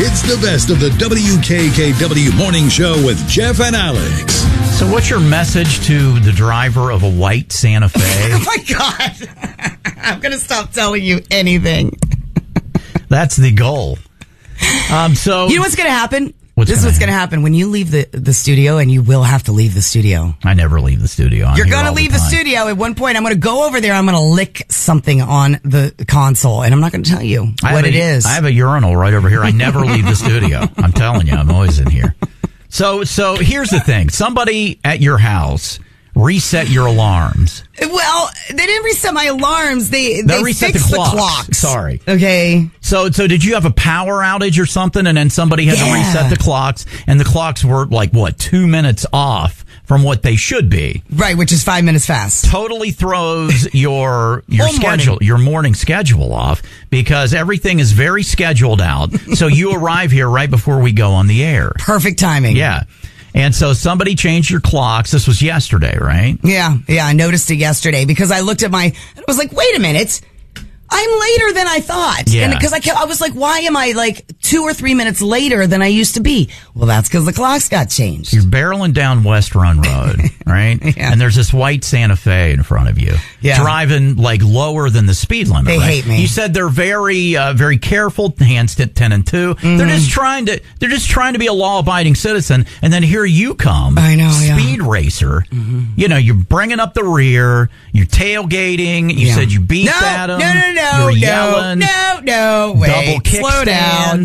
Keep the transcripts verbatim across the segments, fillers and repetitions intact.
It's the best of the W K K W Morning Show with Jeff and Alex. So what's your message to the driver of a white Santa Fe? Oh, my God. I'm going to stop telling you anything. That's the goal. Um, so You know what's going to happen? What's this is what's going to happen when you leave the, the studio, and you will have to leave the studio. I never leave the studio. I'm You're here going to all leave the the, time. studio. At one point, I'm going to go over there. I'm going to lick something on the console, and I'm not going to tell you I what have it a, is. I have a urinal right over here. I never leave the studio. I'm telling you, I'm always in here. So, so here's the thing. Somebody at your house reset your alarms. Well, they didn't reset my alarms. They They they reset fixed the the clocks. clocks. Sorry. Okay. So, so did you have a power outage or something, and then somebody had Yeah. to reset the clocks, and the clocks were like, what, two minutes off from what they should be? Right, which is five minutes fast. Totally throws your your Whole schedule, morning. your morning schedule off, because everything is very scheduled out. So you arrive here right before we go on the air. Perfect timing. Yeah. And so somebody changed your clocks. This was yesterday, right? Yeah, yeah, I noticed it yesterday because I looked at my, I was like, wait a minute, I'm later than I thought. Yeah. And because I kept, I was like, why am I like two or three minutes later than I used to be? Well, that's because the clocks got changed. You're barreling down West Run Road, right? Yeah. And there's this white Santa Fe in front of you, Yeah. driving like lower than the speed limit. They right? hate me. You said they're very, uh, very careful. Hands at ten and two. Mm-hmm. They're just trying to, they're just trying to be a law-abiding citizen. And then here you come, I know, yeah. speed racer. Mm-hmm. You know, you're bringing up the rear. You're tailgating. You Yeah. said you beeped no, at them. No, no, no, You were no, yelling. no, no, wait, Double slow down.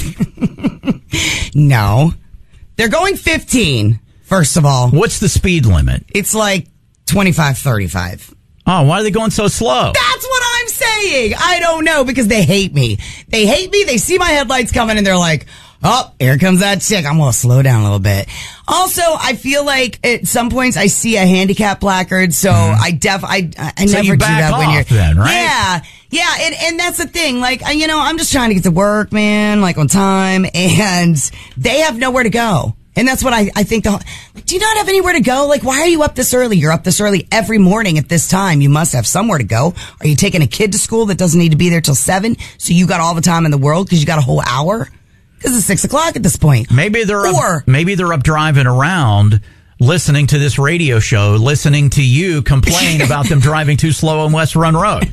No, they're going fifteen. First of all, What's the speed limit? it's like twenty-five, thirty-five. Oh, why are they going so slow? That's what I'm saying. I don't know, because they hate me. They hate me. They see my headlights coming and they're like, oh, here comes that chick. I'm going to slow down a little bit. Also, I feel like at some points I see a handicap placard. So Mm-hmm. I def, I, I, I So never you do back that when off you're, then, right? Yeah. Yeah. And, and that's the thing. Like, I- you know, I'm just trying to get to work, man, like on time, and they have nowhere to go. And that's what I, I think the, like, do you not have anywhere to go? Like, why are you up this early? You're up this early every morning at this time. You must have somewhere to go. Are you taking a kid to school that doesn't need to be there till seven? So you got all the time in the world because you got a whole hour? Because it's six o'clock at this point. Maybe they're Or- up, maybe they're up driving around, listening to this radio show, listening to you complain about them driving too slow on West Run Road.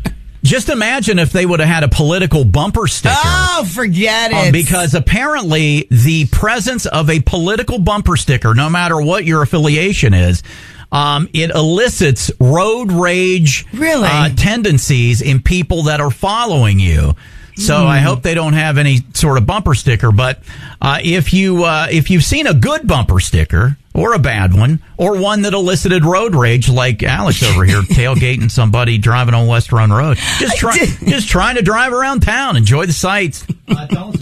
Just imagine if they would have had a political bumper sticker. Oh, forget Um, it. because apparently the presence of a political bumper sticker, no matter what your affiliation is, um, it elicits road rage Really? uh, tendencies in people that are following you. So Hmm. I hope they don't have any sort of bumper sticker. But uh, if you uh, if you've seen a good bumper sticker or a bad one, or one that elicited road rage, like Alex over here tailgating somebody driving on West Run Road, just try, just trying to drive around town, enjoy the sights. Uh, don't-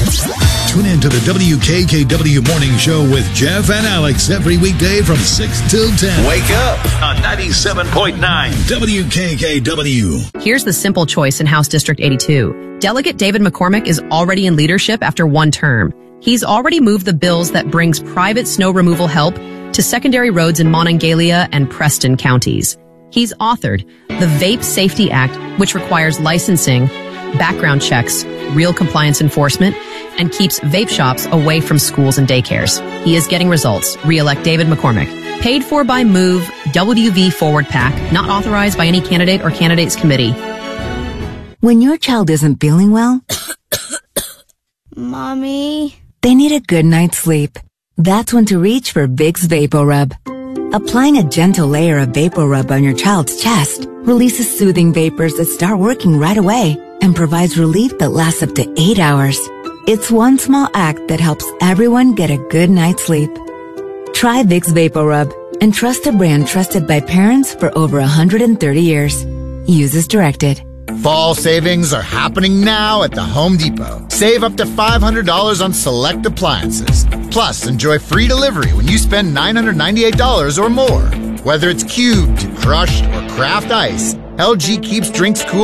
Tune in to the W K K W Morning Show with Jeff and Alex every weekday from six till ten. Wake up on ninety-seven point nine W K K W. Here's the simple choice in House District eighty-two. Delegate David McCormick is already in leadership after one term. He's already moved the bills that brings private snow removal help to secondary roads in Monongalia and Preston counties. He's authored the Vape Safety Act, which requires licensing, background checks, real compliance enforcement, and keeps vape shops away from schools and daycares. He is getting results. Re-elect David McCormick. Paid for by Move, W V Forward PAC, not authorized by any candidate or candidates committee. When your child isn't feeling well, Mommy? they need a good night's sleep. That's when to reach for Vicks VapoRub. Applying a gentle layer of VapoRub on your child's chest releases soothing vapors that start working right away and provides relief that lasts up to eight hours. It's one small act that helps everyone get a good night's sleep. Try Vicks VapoRub and trust a brand trusted by parents for over one hundred thirty years. Use as directed. Fall savings are happening now at the Home Depot. Save up to five hundred dollars on select appliances. Plus, enjoy free delivery when you spend nine hundred ninety-eight dollars or more. Whether it's cubed, crushed, or craft ice, L G keeps drinks cool